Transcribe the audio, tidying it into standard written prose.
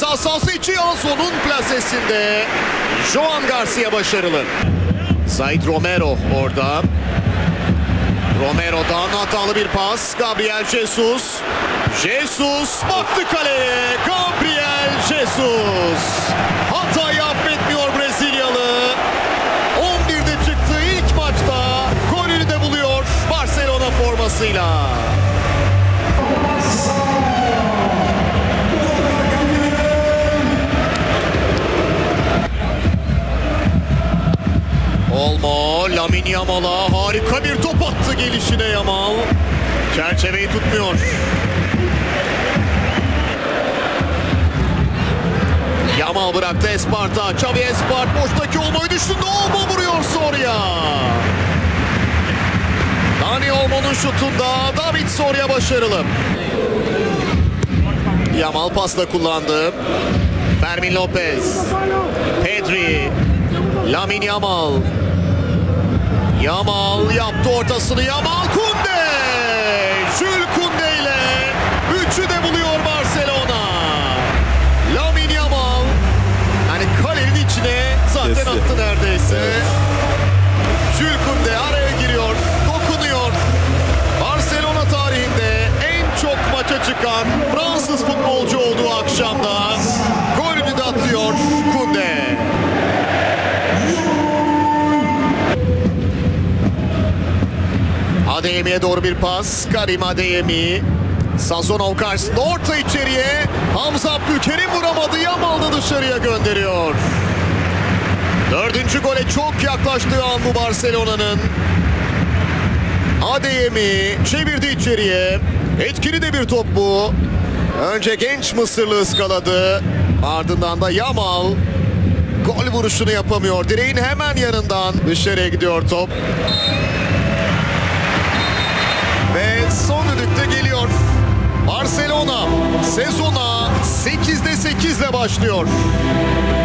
ceza sahası içi Anson'un plasesinde. Joan Garcia başarılı. Said Romero orada. Romero'dan hatalı bir pas. Gabriel Jesus. Jesus baktı kaleye. Gabriel Jesus. Hatayı affetmiyor Brezilyalı. 11'de çıktı ilk maçta. Golünü de buluyor Barcelona formasıyla. Olmo, Lamine Yamal'a harika bir top attı gelişine Yamal. Çerçeveyi tutmuyor. Yamal bıraktı Esparta. Xavi Espart boştaki Olmo'yu düşündü. Olmo vuruyor Soria. Dani Olmo'nun şutunda David Soria başarılı. Yamal pasla kullandı. Fermin Lopez. Pedri. Lamine Yamal. Yamal yaptı ortasını. Yamal Kunde. Jules Kunde ile 3'ü de buluyor Barcelona. Lamine Yamal. Yani kalenin içine zaten attı neredeyse. Evet. Jules Kunde araya giriyor. Dokunuyor. Barcelona tarihinde en çok maça çıkan Fransız futbolcu olduğu akşamda golünü de atıyor Kunde. Adeyemi'ye doğru bir pas. Karim Adeyemi. Sazonov karşısında orta içeriye. Hamza Abdülkerim vuramadı. Yamal da dışarıya gönderiyor. 4. gole çok yaklaştığı an bu Barcelona'nın. Adeyemi çevirdi içeriye. Etkili de bir top bu. Önce genç Mısırlı ıskaladı. Ardından da Yamal gol vuruşunu yapamıyor. Direğin hemen yanından dışarıya gidiyor top. Ve son düdükte geliyor. Barcelona sezona 8'de 8 ile başlıyor.